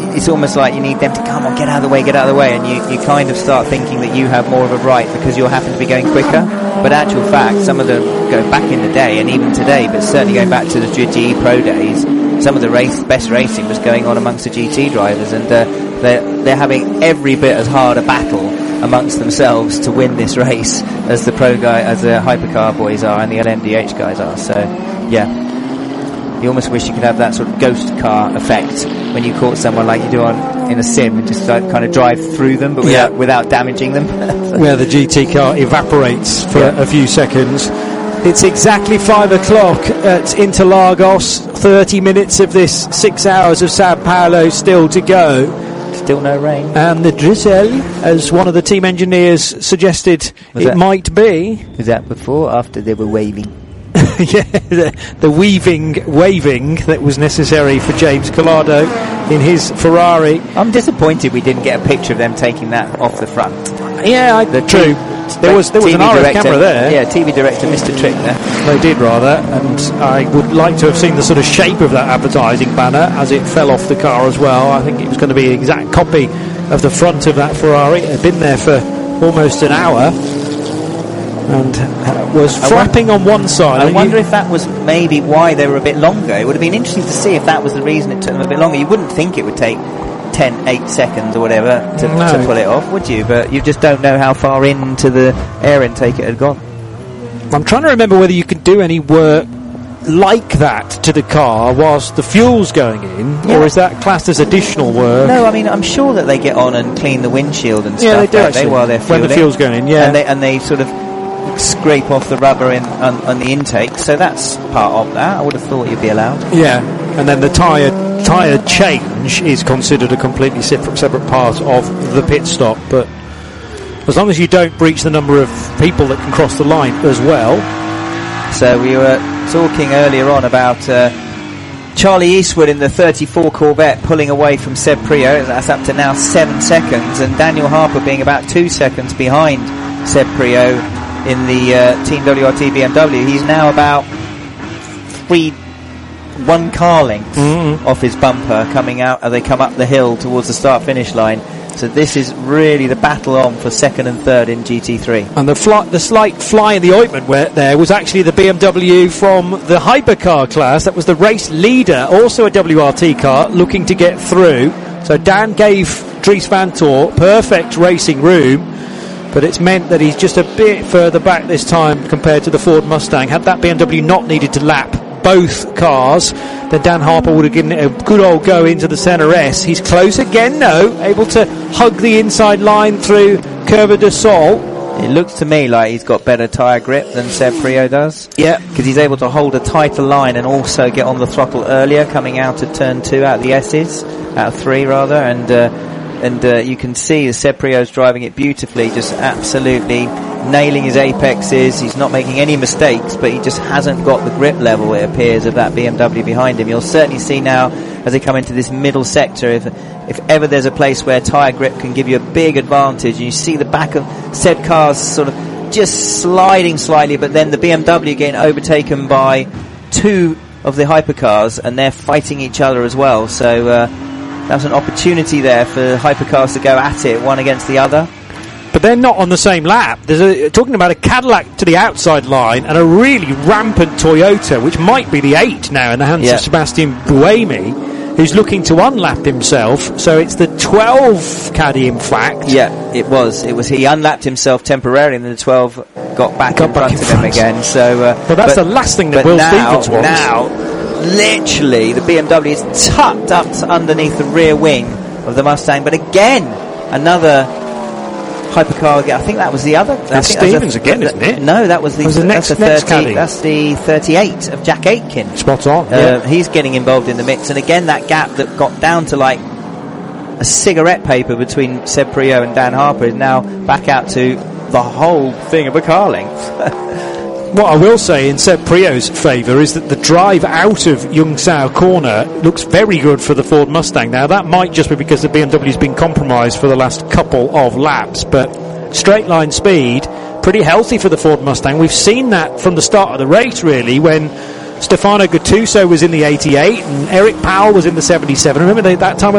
it's almost like you need them to come on, get out of the way, and you kind of start thinking that you have more of a right because you happen to be going quicker. But actual fact, some of them go back in the day, and even today, but certainly going back to the GT Pro days, some of the best racing was going on amongst the GT drivers, and they're having every bit as hard a battle amongst themselves to win this race as the hypercar boys are and the LMDH guys are. So, yeah. You almost wish you could have that sort of ghost car effect when you caught someone like you do in a sim and just kind of drive through them, but without damaging them. Where the GT car evaporates for a few seconds. It's exactly 5 o'clock at Interlagos. 30 minutes of this 6 hours of Sao Paulo still to go. Still no rain. And the drizzle, as one of the team engineers suggested, might be. Was that before or after they were waving? Yeah, the waving that was necessary for James Collado in his Ferrari. I'm disappointed we didn't get a picture of them taking that off the front. Yeah, true. There was an RF camera there. Yeah, TV director Mr. Trick there. They did rather, and I would like to have seen the sort of shape of that advertising banner as it fell off the car as well. I think it was going to be an exact copy of the front of that Ferrari. It had been there for almost an hour. And was flapping on one side. I wonder if that was maybe why they were a bit longer. It would have been interesting to see if that was the reason it took them a bit longer. You wouldn't think it would take 8 seconds or whatever to pull it off, would you? But you just don't know how far into the air intake it had gone. I'm trying to remember whether you could do any work like that to the car whilst the fuel's going in, or is that classed as additional work? No, I mean, I'm sure that they get on and clean the windshield and stuff. Yeah, they do actually, while they're fueling. When the fuel's going in, yeah. And they sort of scrape off the rubber on the intake, so that's part of that. I would have thought you'd be allowed. Yeah, and then the tyre change is considered a completely separate part of the pit stop, but as long as you don't breach the number of people that can cross the line as well. So we were talking earlier on about Charlie Eastwood in the 34 Corvette pulling away from Seb Priaulx. That's up to now 7 seconds, and Daniel Harper being about 2 seconds behind Seb Priaulx in the Team WRT BMW. He's now about 1 car length off his bumper coming out as they come up the hill towards the start-finish line. So this is really the battle on for second and third in GT3. And the slight fly in the ointment there was actually the BMW from the hypercar class. That was the race leader, also a WRT car, looking to get through. So Dan gave Dries Vanthoor perfect racing room, but it's meant that he's just a bit further back this time compared to the Ford Mustang. Had that BMW not needed to lap both cars, then Dan Harper would have given it a good old go into the Senna S. He's close again, able to hug the inside line through Curva de Sol. It looks to me like he's got better tyre grip than Seb Priaulx does. Yeah. Because he's able to hold a tighter line and also get on the throttle earlier, coming out of turn 2, out of the S's, out of 3 rather, and you can see Seb Priaulx's driving it beautifully, just absolutely nailing his apexes. He's not making any mistakes, but he just hasn't got the grip level, it appears, of that BMW behind him. You'll certainly see now as they come into this middle sector, if ever there's a place where tyre grip can give you a big advantage, and you see the back of Seb cars sort of just sliding slightly, but then the BMW getting overtaken by 2 of the hypercars, and they're fighting each other as well. So that's an opportunity there for hypercars to go at it, one against the other. But they're not on the same lap. Talking about a Cadillac to the outside line and a really rampant Toyota, which might be the 8 now in the hands of Sebastian Buemi, who's looking to unlap himself. So it's the 12 Caddy, in fact. Yeah, it was. He unlapped himself temporarily, and then the 12 got back in front of him again. So, but that's the last thing that Will Stevens wants. Now, literally, the BMW is tucked up underneath the rear wing of the Mustang. But again, another hypercar. I think that was the other. That's Stevens again, isn't it? No, that was the next 30. Caddy. That's the 38 of Jack Aitken. Spot on. He's getting involved in the mix, and again that gap that got down to like a cigarette paper between Seb Priaulx and Dan Harper is now back out to the whole thing of a car length. What I will say in Seb Priaulx's favour is that the drive out of Yung Sao corner looks very good for the Ford Mustang. Now that might just be because the BMW's been compromised for the last couple of laps, but straight line speed, pretty healthy for the Ford Mustang. We've seen that from the start of the race, really, when Stefano Gattuso was in the 88 and Eric Powell was in the 77. Remember that time when